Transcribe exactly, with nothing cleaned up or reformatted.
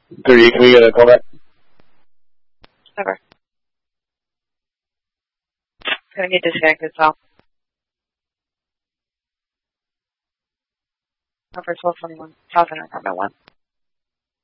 thirty-eight, can we get a call back? Over. Gonna get disconnected, so. Over twelve twenty-one, South End Apartment one.